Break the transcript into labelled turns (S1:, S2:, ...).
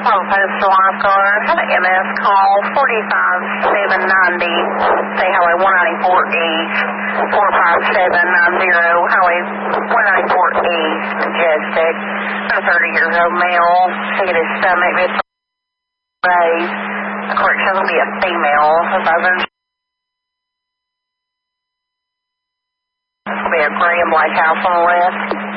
S1: Postal Lifeguard. Had an MS call 45790, say Highway 194 East, 45790, Highway 194 East, Majestic. A 30-year-old male. He hit his stomach, raised. Correction will be a female. This will be a gray and black house on the left.